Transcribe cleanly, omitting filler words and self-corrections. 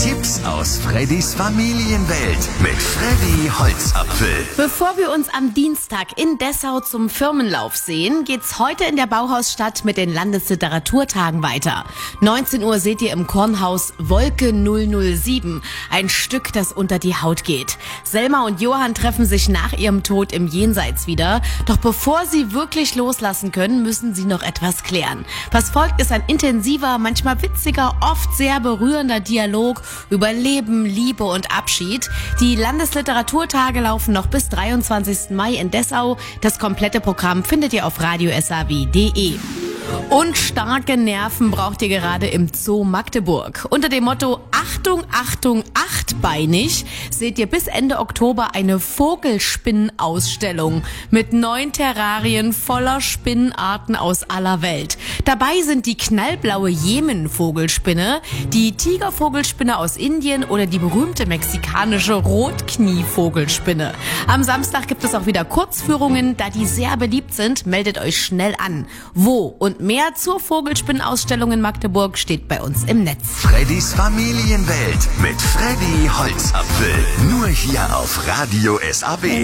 Tipps aus Freddys Familienwelt mit Freddy Holzapfel. Bevor wir uns am Dienstag in Dessau zum Firmenlauf sehen, geht's heute in der Bauhausstadt mit den Landesliteraturtagen weiter. 19 Uhr seht ihr im Kornhaus Wolke 007, ein Stück, das unter die Haut geht. Selma und Johann treffen sich nach ihrem Tod im Jenseits wieder. Doch bevor sie wirklich loslassen können, müssen sie noch etwas klären. Was folgt, ist ein intensiver, manchmal witziger, oft sehr berührender Dialog über Leben, Liebe und Abschied. Die Landesliteraturtage laufen noch bis 23. Mai in Dessau. Das komplette Programm findet ihr auf radiosaw.de. Und starke Nerven braucht ihr gerade im Zoo Magdeburg. Unter dem Motto Achtung, Achtung, achtbeinig seht ihr bis Ende Oktober eine Vogelspinnenausstellung mit 9 Terrarien voller Spinnenarten aus aller Welt. Dabei sind die knallblaue Jemen-Vogelspinne, die Tigervogelspinne aus Indien oder die berühmte mexikanische Rotknie-Vogelspinne. Am Samstag gibt es auch wieder Kurzführungen, da die sehr beliebt sind. Meldet euch schnell an. Wo und mehr zur Vogelspinnenausstellung in Magdeburg steht bei uns im Netz. Freddys Familienwelt mit Freddy Holzapfel. Nur hier auf Radio SAW.